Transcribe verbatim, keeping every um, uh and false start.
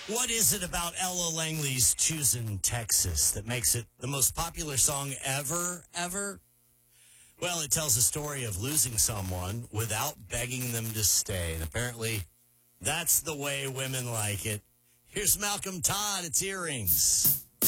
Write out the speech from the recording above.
What is it about Ella Langley's Choosing Texas that makes it the most popular song ever, ever? Well, it tells a story of losing someone without begging them to stay. And apparently, that's the way women like it. Here's Malcolm Todd. It's Earrings.